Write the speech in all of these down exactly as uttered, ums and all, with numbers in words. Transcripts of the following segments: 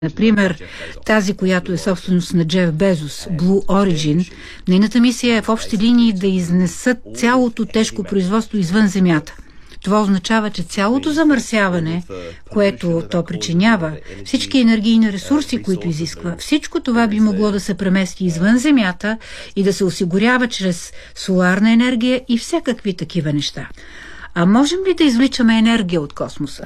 Например, тази, която е собственост на Джеф Безос, Blue Origin, нейната мисия е в общи линии да изнесат цялото тежко производство извън Земята. Това означава, че цялото замърсяване, което то причинява, всички енергийни ресурси, които изисква, всичко това би могло да се премести извън Земята и да се осигурява чрез соларна енергия и всякакви такива неща. А можем ли да извличаме енергия от космоса?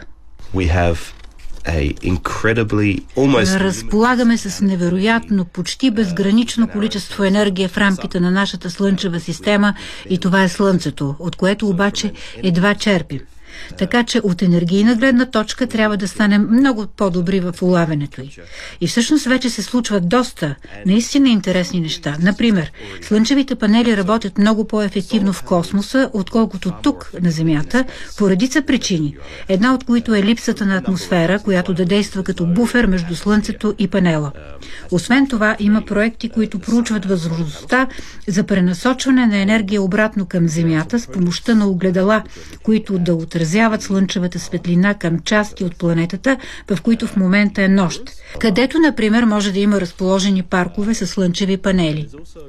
Almost... Разполагаме с невероятно, почти безгранично количество енергия в рамките на нашата слънчева система и това е Слънцето, от което обаче едва черпим. Така че от енергийна гледна точка трябва да станем много по-добри в улавянето й. И всъщност вече се случват доста наистина интересни неща. Например, слънчевите панели работят много по-ефективно в космоса, отколкото тук на Земята, по редица причини. Една от които е липсата на атмосфера, която да действа като буфер между Слънцето и панела. Освен това, има проекти, които проучват възможността за пренасочване на енергия обратно към Земята с помощта на огледала, които да отразяват слънчевата светлина към части от планетата, в които в момента е нощ, където, например, може да има разположени паркове с слънчеви панели.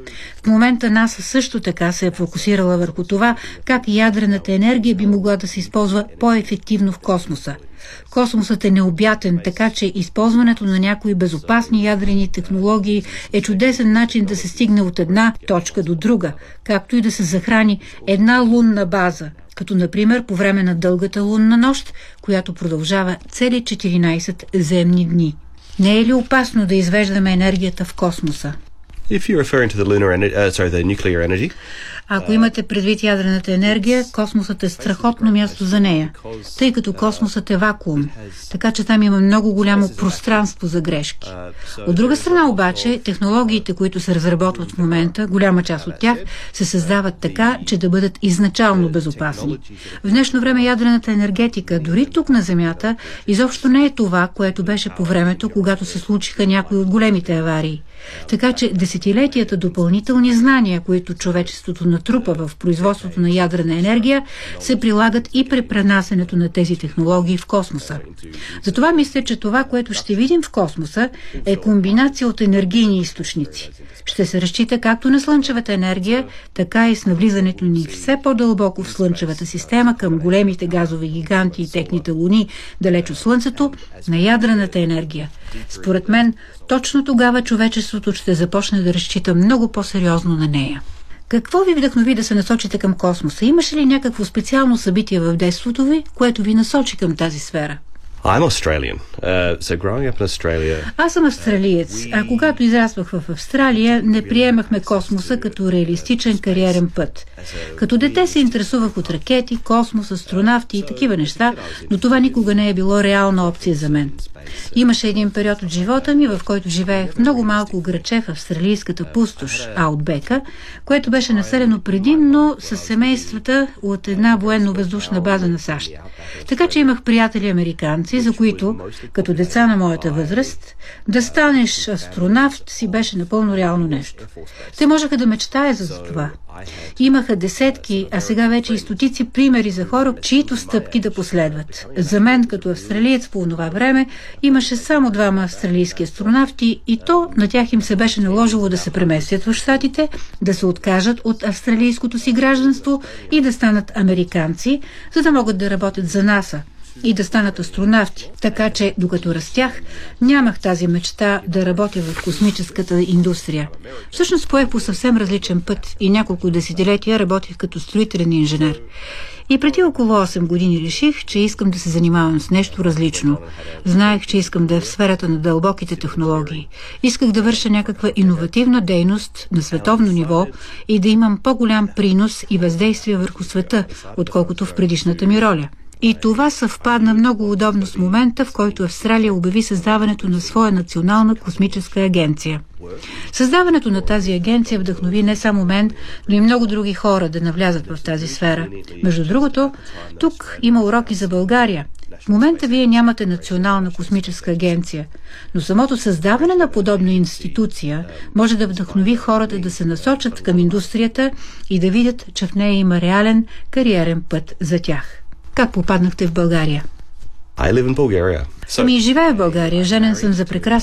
В момента НАСА също така се е фокусирала върху това, как ядрената енергия би могла да се използва по-ефективно в космоса. Космосът е необятен, така че използването на някои безопасни ядрени технологии е чудесен начин да се стигне от една точка до друга, както и да се захрани една лунна база, като например по време на дългата лунна нощ, която продължава цели четиринайсет земни дни. Не е ли опасно да извеждаме енергията в космоса? If you're referring to the lunar energy, uh, sorry, the nuclear energy. Ако имате предвид ядрената енергия, космосът е страхотно място за нея, тъй като космосът е вакуум, така че там има много голямо пространство за грешки. От друга страна обаче, технологиите, които се разработват в момента, голяма част от тях се създават така, че да бъдат изначално безопасни. В днешно време ядрената енергетика, дори тук на Земята, изобщо не е това, което беше по времето, когато се случиха някои от големите аварии. Така че десетилетията допълнителни знания, които човечеството натрупа в производството на ядрена енергия, се прилагат и при пренасенето на тези технологии в космоса. Затова мисля, че това, което ще видим в космоса, е комбинация от енергийни източници. Ще се разчита както на слънчевата енергия, така и с навлизането ни все по-дълбоко в слънчевата система към големите газови гиганти и техните луни, далеч от Слънцето, на ядрената енергия. Според мен, точно тогава човечеството ще започне да разчита много по-сериозно на нея. Какво ви вдъхнови да се насочите към космоса? Имаше ли някакво специално събитие в детството ви, което ви насочи към тази сфера? I'm Australian. Uh, so growing up in Australia... Аз съм австралиец, а когато израствах в Австралия, не приемахме космоса като реалистичен кариерен път. Като дете се интересувах от ракети, космос, астронавти и такива неща, но това никога не е било реална опция за мен. Имаше един период от живота ми, в който живеех в много малко градче в австралийската пустош, Аутбека, което беше населено предимно с семействата от една военно-въздушна база на САЩ. Така че имах приятели американци, за които, като деца на моята възраст, да станеш астронавт си беше напълно реално нещо. Те можеха да мечтаят за това. Имаха десетки, а сега вече и стотици примери за хора, чието стъпки да последват. За мен, като австралиец по това време, имаше само двама австралийски астронавти и то на тях им се беше наложило да се преместят в щатите, да се откажат от австралийското си гражданство и да станат американци, за да могат да работят за НАСА и да станат астронавти. Така че, докато растях, нямах тази мечта да работя в космическата индустрия. Всъщност поех по съвсем различен път и няколко десетилетия работих като строителен инженер. И преди около осем години реших, че искам да се занимавам с нещо различно. Знаех, че искам да е в сферата на дълбоките технологии. Исках да върша някаква иновативна дейност на световно ниво и да имам по-голям принос и въздействие върху света, отколкото в предишната ми роля. И това съвпадна много удобно с момента, в който Австралия обяви създаването на своя национална космическа агенция. Създаването на тази агенция вдъхнови не само мен, но и много други хора да навлязат в тази сфера. Между другото, тук има уроки за България. В момента вие нямате национална космическа агенция, но самото създаване на подобна институция може да вдъхнови хората да се насочат към индустрията и да видят, че в нея има реален кариерен път за тях. Как попаднахте в България? I live in Bulgaria. Ами живея в България, женен съм за прекрасна